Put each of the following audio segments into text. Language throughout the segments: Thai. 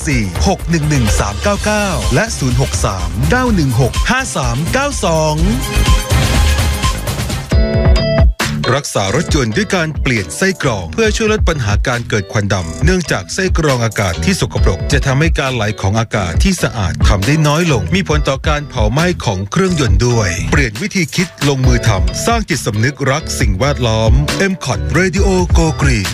024-611-399 และ 063-916-5392รักษารถยนต์ด้วยการเปลี่ยนไส้กรองเพื่อช่วยลดปัญหาการเกิดควันดำเนื่องจากไส้กรองอากาศที่สกปรกจะทำให้การไหลของอากาศที่สะอาดทำได้น้อยลงมีผลต่อการเผาไหม้ของเครื่องยนต์ด้วยเปลี่ยนวิธีคิดลงมือทำสร้างจิตสำนึกรักสิ่งแวดล้อม MCOT Radio Go Green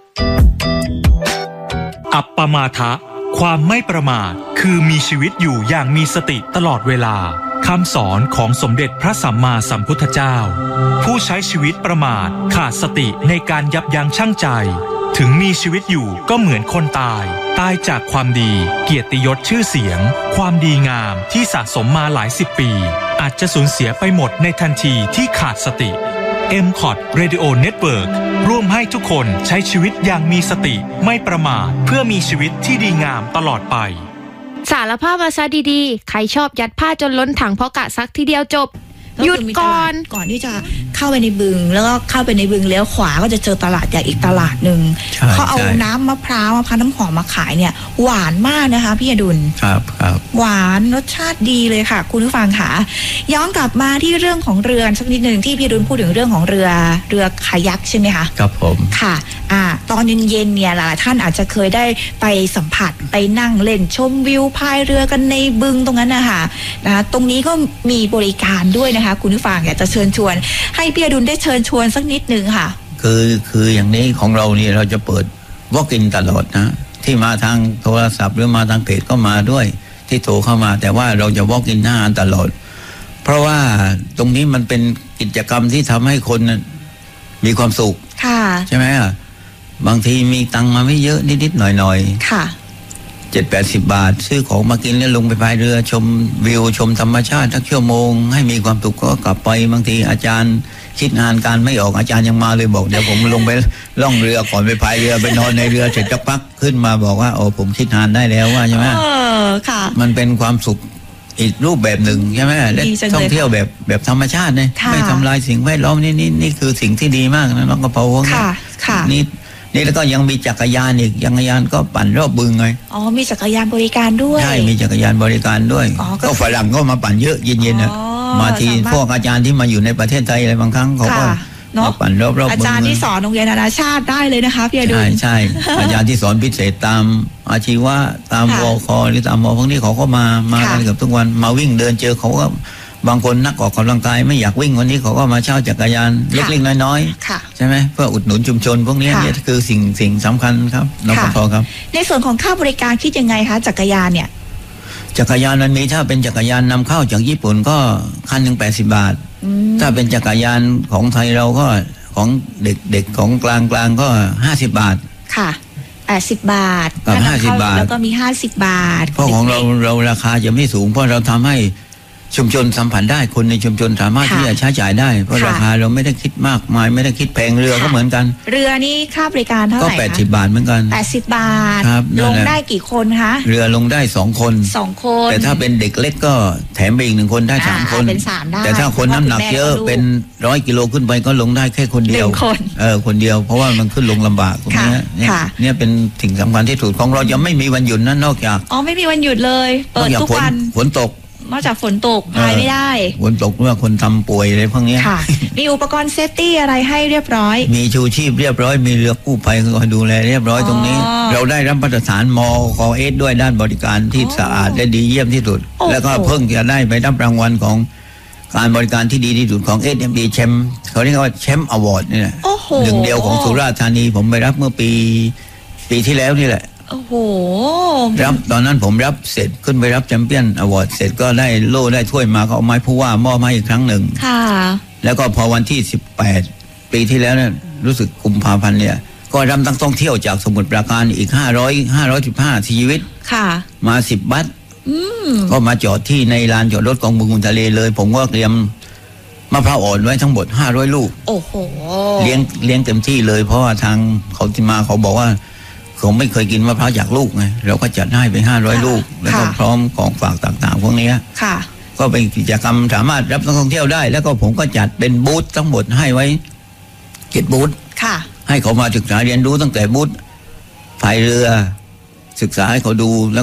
อัปปมาทะความไม่ประมาทคือมีชีวิตอยู่อย่างมีสติตลอดเวลาคำสอนของสมเด็จพระสัมมาสัมพุทธเจ้าผู้ใช้ชีวิตประมาทขาดสติในการยับยั้งชั่งใจถึงมีชีวิตอยู่ก็เหมือนคนตายจากความดีเกียรติยศชื่อเสียงความดีงามที่สะสมมาหลายสิบปีอาจจะสูญเสียไปหมดในทันทีที่ขาดสติ MCOT Radio Network ร่วมให้ทุกคนใช้ชีวิตอย่างมีสติไม่ประมาทเพื่อมีชีวิตที่ดีงามตลอดไปสารภาพมาซะดีๆใครชอบยัดผ้าจนล้นถังเพราะกะซักทีเดียวจบหยุดก่อนที่จะเข้าไปในบึงแล้วก็เข้าไปในบึงเลี้ยวขวาก็จะเจอตลาดใหญ่อีกตลาดหนึ่งเขาเอาน้ำมะพร้าวน้ำหอมมาขายเนี่ยหวานมากนะคะพี่อดุลครับหวานรสชาติดีเลยค่ะคุณผู้ฟังค่ะย้อนกลับมาที่เรื่องของเรือสักนิดนึงที่พี่อดุลพูดถึงเรื่องของเรือคายักใช่ไหมคะครับผมค่ะตอนเย็นๆเนี่ยหลายท่านอาจจะเคยได้ไปสัมผัสไปนั่งเล่นชมวิวพายเรือกันในบึงตรงนั้นนะคะตรงนี้ก็มีบริการด้วยนะคะคุณผู้ฟังอยากจะเชิญชวนให้พี่อดุลได้เชิญชวนสักนิดนึงค่ะคืออย่างนี้ของเรานี่เราจะเปิด walk-in ตลอดนะที่มาทางโทรศัพท์หรือมาทางเพจก็มาด้วยที่โทรเข้ามาแต่ว่าเราจะ walk-in หน้างานตลอดเพราะว่าตรงนี้มันเป็นกิจกรรมที่ทำให้คนมีความสุขใช่ไหมบางทีมีตังมาไม่เยอะนิดๆหน่อยๆค่ะ 7-80 บาทซื้อของมากินแล้วลงไปพายเรือชมวิวชมธรรมชาติสักชั่วโมงให้มีความสุขก็กลับไปบางทีอาจารย์คิดงานการไม่ออกอาจารย์ยังมาเลยบอกเดี๋ยวผมลงไปล่องเรือก่อนไปพายเรือไปนอนในเรือเสร็จจะพักขึ้นมาบอกว่าโอ้ผมคิดงานได้แล้วว่าใช่ไหมค่ะมันเป็นความสุขอีกรูปแบบหนึ่งใช่ไหมและท่องเที่ยวแบบธรรมชาติเนี่ยไม่ทำลายสิ่งแวดล้อมนี่คือสิ่งที่ดีมากนะน้องกระเพราค่ะนี่แล้วก็ยังมีจักรยานอีกจักรยานก็ปั่นรอบบึงไงมีจักรยานบริการด้วยใช่มีจักรยานบริการด้วยก็ฝรั่งก็มาปั่นเยอะเย็นๆนะมาทีพวกอาจารย์ที่มาอยู่ในประเทศไทยอะไรบางครั้งเขาก็มาปั่นรอบๆบึงอาจารย์ที่สอนโรงเรียนนานาชาติได้เลยนะคะพี่อดุลใช่อาจารย์ที่สอนพิเศษตามอาชีวะตามวคหรือตามมพวกนี้เขาก็มากันเกือบทุกวันมาวิ่งเดินเจอเขาก็บางคนนักออกกำลังกายไม่อยากวิ่งวันนี้เขาก็มาเช่าจักรยานเล็กๆน้อยๆใช่ไหมเพื่ออุดหนุนชุมชนพวกนี้นี่คือสิ่งสำคัญครับน้องพอครับในส่วนของค่าบริการคิดยังไงคะจักรยานเนี่ยจักรยานมันมีถ้าเป็นจักรยานนำเข้าจากญี่ปุ่นก็คันหนึ่ง80 บาทถ้าเป็นจักรยานของไทยเราก็ของเด็กของกลางก็50 บาทค่ะ80 บาทกับ50 บาทแล้วก็มี50 บาทเพราะของเราราคาจะไม่สูงเพราะเราทำให้ชุมชนสัมผัสได้คนในชุมชนสามารถที่จะใช้จ่ายได้เพราะราคาเราไม่ได้คิดมากมายไม่ได้คิดแพงเรือก็เหมือนกันเรือนี่ค่าบริการเท่าไหร่ก็80 บาทเหมือนกัน 80 บาทลงได้กี่คนคะเรือลงได้2 คนแต่ถ้าเป็นเด็กเล็กก็แถมไปอีก1 คนได้3 คนแต่ถ้าคนน้ำหนักเยอะเป็น100 กิโลขึ้นไปก็ลงได้แค่คนเดียวคนเดียวเพราะว่ามันขึ้นลงลำบากตรงนี้เนี่ยเป็นสิ่งสำคัญที่สุดของเราจะไม่มีวันหยุดนะนอกจากไม่มีวันหยุดเลยเปิดทุกวันฝนตกนอกจากฝนตกพายไม่ได้ฝนตกเมื่อคนทำป่วยอะไรพวกนี้มีอุปกรณ์เซฟตี้อะไรให้เรียบร้อยมีชูชีพเรียบร้อยมีเรือกู้ภัยคอยดูแลเรียบร้อยตรงนี้เราได้รับมาตรฐานมคเอสด้วยด้านบริการที่สะอาดและดีเยี่ยมที่สุดแล้วก็เพิ่งจะได้ไปรับรางวัลของการบริการที่ดีที่สุดของ SME แชมป์เขาเรียกว่าแชมป์อวอร์ดเนี่ยหนึ่งเดียวของสุราษฎร์ธานีผมไปรับเมื่อปีที่แล้วนี่แหละโอ้โหรับตอนนั้นผมรับเสร็จขึ้นไปรับแชมเปี้ยนอวอร์ดเสร็จก็ได้โล่ได้ถ้วยมาเขาเอาไม้ผู้ว่ามอบให้อีกครั้งหนึ่งค่ะแล้วก็พอวันที่18 ปีที่แล้วเนี่ยรู้สึกกุมภาพันธ์เนี่ยก็รับนักท่องเที่ยวจากสมุทรปราการอีก515ชีวิตค่ะมา10 บัสก็มาจอดที่ในลานจอดรถของบึงกุนทะเลเลยผมก็เตรียมมะพร้าวอ่อนไว้ทั้งหมด500 ลูกโอ้โหเลี้ยงเต็มที่เลยเพราะว่าทางเขาที่มาเขาบอกว่าเขาไม่เคยกินมะพร้าวจากลูกไงเราก็จัดให้ไป500 ลูกแล้วก็พร้อมของฝากต่างๆพวกนี้ค่ะก็เป็นกิจกรรมสามารถรับนักท่องเที่ยวได้แล้วก็ผมก็จัดเป็นบูธทั้งหมดให้ไว้7 บูธค่ะให้เขามาศึกษาเรียนรู้ตั้งแต่บูธพายเรือศึกษาให้เขาดูแล้ว